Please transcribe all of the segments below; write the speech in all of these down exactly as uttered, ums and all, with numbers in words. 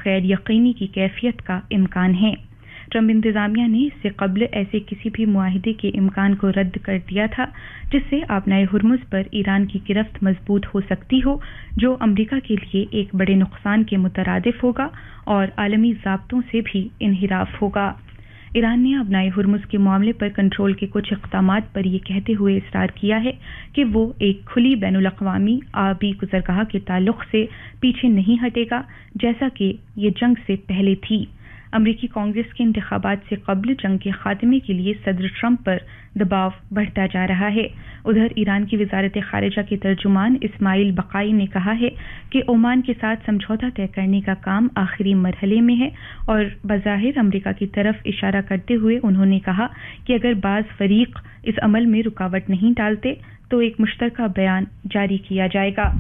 गैर यकीनी की कैफियत का इम्कान है। ट्रंप इंतजामिया ने इससे कबल ऐसे किसी भी मुआहिदे के इम्कान को रद्द कर दिया था जिससे आबनाए हुर्मुज़ पर ईरान की गिरफ्त मजबूत हो सकती हो, जो अमरीका के लिए एक बड़े नुकसान के मुतरादिफ होगा और आलमी ज़ाब्तों से भी इन्हिराफ होगा। ईरान ने आबनाए हुर्मुज़ के मामले पर कंट्रोल के कुछ इक़दामात पर यह कहते हुए इसरार किया है कि वो एक खुली बैनुल-अक़वामी आबी गुज़रगाह के ताल्लुक़ से पीछे नहीं हटेगा, जैसा कि ये जंग से पहले थी। अमरीकी कांग्रेस के इंतखाबात से कबल जंग के खात्मे के लिए सदर ट्रंप पर दबाव बढ़ता जा रहा है। उधर ईरान की वजारत खारिजा के तर्जुमान इस्माइल बकाई ने कहा है कि ओमान के साथ समझौता तय करने का काम आखिरी मरहले में है और बज़ाहिर अमरीका की तरफ इशारा करते हुए उन्होंने कहा कि अगर बाज़ फरीक इस अमल में रुकावट नहीं डालते तो एक मुश्तरका बयान जारी किया जाएगा।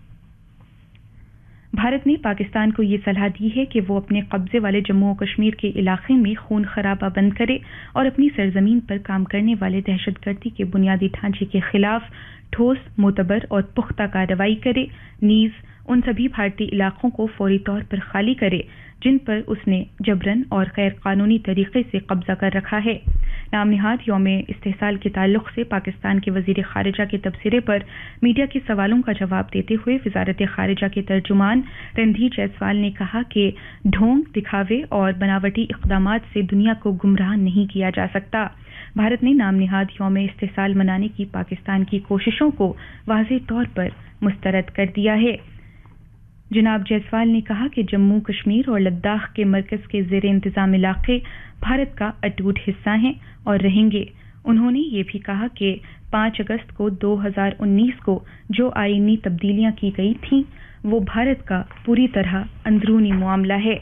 भारत ने पाकिस्तान को ये सलाह दी है कि वो अपने कब्जे वाले जम्मू और कश्मीर के इलाके में खून खराबा बंद करे और अपनी सरजमीन पर काम करने वाले दहशतगर्दी के बुनियादी ढांचे के खिलाफ ठोस, मोतबर और पुख्ता कार्रवाई करे, नीज उन सभी भारतीय इलाकों को फौरी तौर पर खाली करे जिन पर उसने जबरन और गैर कानूनी तरीके से कब्जा कर रखा है। नाम निहाद यौम इस्तेहसाल के ताल्लुक से पाकिस्तान के वजीर खारिजा के तबसरे पर मीडिया के सवालों का जवाब देते हुए वजारत खारिजा के तर्जुमान रणधीर जायसवाल ने कहा कि ढोंग, दिखावे और बनावटी इक़दामात से दुनिया को गुमराह नहीं किया जा सकता। भारत ने नाम निहाद यौम इस्तेहसाल मनाने की पाकिस्तान की कोशिशों को वाज़ेह तौर पर मुस्तरद कर दिया है। जनाब जायसवाल ने कहा कि जम्मू कश्मीर और लद्दाख के मरकज के ज़ेर इंतज़ाम इलाके भारत का अटूट हिस्सा हैं और रहेंगे। उन्होंने ये भी कहा कि पाँच अगस्त को दो हज़ार उन्नीस को जो आईनी तब्दीलियां की गई थीं वो भारत का पूरी तरह अंदरूनी मामला है।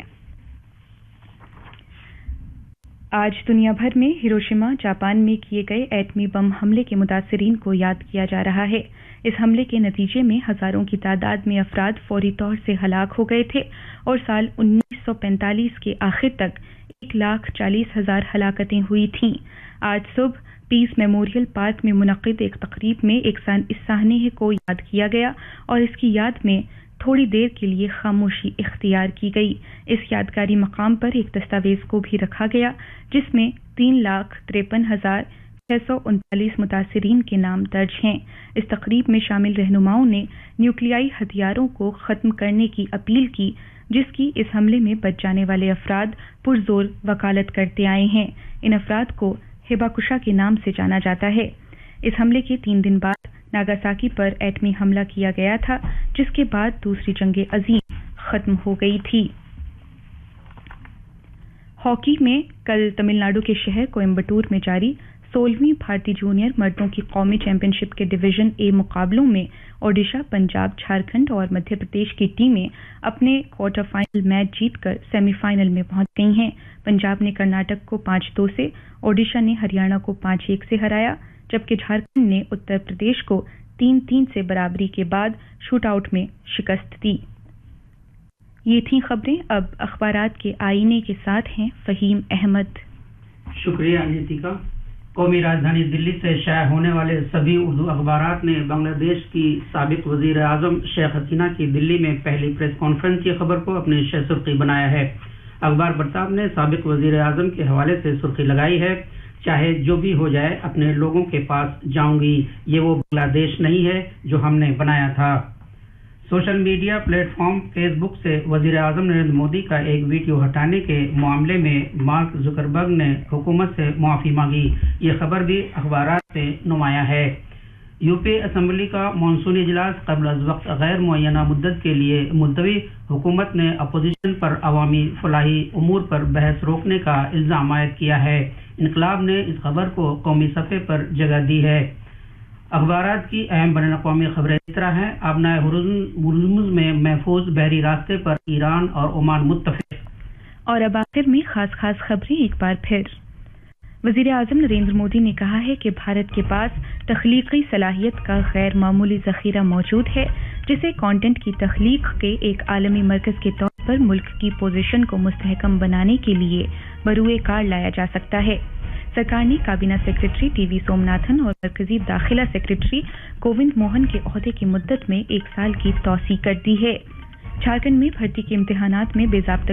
आज दुनिया भर में हिरोशिमा, जापान में किए गए एटमी बम हमले के मुतासिरीन को याद किया जा रहा है। इस हमले के नतीजे में हजारों की तादाद में अफराद फौरी तौर से हलाक हो गए थे और साल उन्नीस सौ पैंतालीस के आखिर तक एक लाख चालीस हजार हलाकतें हुई थीं। आज सुबह पीस मेमोरियल पार्क में मुनक्किद एक तकरीब में एक इस साहने को याद किया गया और इसकी याद में थोड़ी देर के लिए खामोशी इख्तियार की गई। इस यादगारी मकाम पर एक दस्तावेज को भी रखा गया जिसमें तीन लाख तिरपन हजार छह सौ उनतालीस मुतासिरीन के नाम दर्ज हैं। इस तकरीब में शामिल रहनुमाओं ने न्यूक्लियाई हथियारों को खत्म करने की अपील की, जिसकी इस हमले में बच जाने वाले अफराद पुरजोर वकालत करते आए हैं। इन अफराद को हिबाकुशा के नाम से जाना जाता है। इस हमले के तीन दिन बाद नागासाकी पर एटमी हमला किया गया था, जिसके बाद दूसरी जंग अजीम खत्म हो गई थी। हॉकी में कल तमिलनाडु के शहर कोयम्बटूर में जारी सोलहवीं भारतीय जूनियर मर्दों की कौमी चैंपियनशिप के डिवीजन ए मुकाबलों में ओडिशा, पंजाब, झारखंड और मध्य प्रदेश की टीमें अपने क्वार्टर फाइनल मैच जीतकर सेमीफाइनल में पहुंच गई हैं। पंजाब ने कर्नाटक को पांच दो से, ओडिशा ने हरियाणा को पांच एक से हराया, जबकि झारखंड ने उत्तर प्रदेश को तीन तीन से बराबरी के बाद शूटआउट में शिकस्त दी। ये थी खबरें। अब अखबारात के आईने के साथ हैं फहीम अहमद। शुक्रिया नितिका। कौमी राजधानी दिल्ली से शाया होने वाले सभी उर्दू अखबारात ने बांग्लादेश की साबिक वजीर आजम शेख हसीना की दिल्ली में पहली प्रेस कॉन्फ्रेंस की खबर को अपनी शह सुर्खी बनाया है। अखबार बरताब ने साबिक वजीर आजम के हवाले से सुर्खी लगाई है, चाहे जो भी हो जाए अपने लोगों के पास जाऊंगी, ये वो बांग्लादेश नहीं है जो हमने बनाया था। सोशल मीडिया प्लेटफॉर्म फेसबुक से वजीर आजम नरेंद्र मोदी का एक वीडियो हटाने के मामले में मार्क जुकरबर्ग ने हुकूमत से माफी मांगी। ये खबर भी अखबारात से नुमाया है। यूपी असम्बली का मानसूनी इजलास कबल अज वक्त गैर मुअय्यना मुद्दत के लिए मुलतवी। हुकूमत ने अपोजिशन पर अवामी फलाही उमूर पर बहस रोकने का इल्जाम आयद किया है। इनकलाब ने इस खबर को कौमी सफ़े पर जगह दी है। अखबारात की अहम बैनुल अक़वामी खबरें इस तरह हैं। आबनाए हुर्मुज़ में महफूज बहरी रास्ते पर ईरान और ओमान मुत्तफ़िक़। और अब आखिर में खास खास खबरें एक बार फिर। वज़ीर आज़म नरेंद्र मोदी ने कहा है कि भारत के पास तख्लीक़ी सलाहियत का गैर मामूली ज़ख़ीरा मौजूद है, जिसे कंटेंट की तख्लीक़ के एक आलमी मरकज़ के तौर पर मुल्क की पोजीशन को मुस्तहकम बनाने के लिए बरूए कार लाया जा सकता है। सरकार ने काबीना सेक्रेटरी टीवी सोमनाथन और मरकजी दाखिला सेक्रेटरी गोविंद मोहन के ओहदे की मुद्दत में एक साल की तौसी कर दी है। झारखंड में भर्ती के इम्तिहानात में बेज़ाब्ता